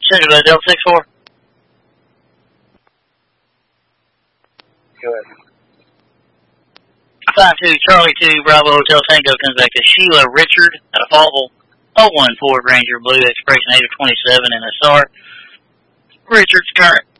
Central to Delta 6-4. Go ahead. 52 Charlie 2 Bravo Hotel Tango comes back to Sheila Richard out of Faultville. 01 Ford Ranger Blue Expression 8 of 27 and SR. Richard's current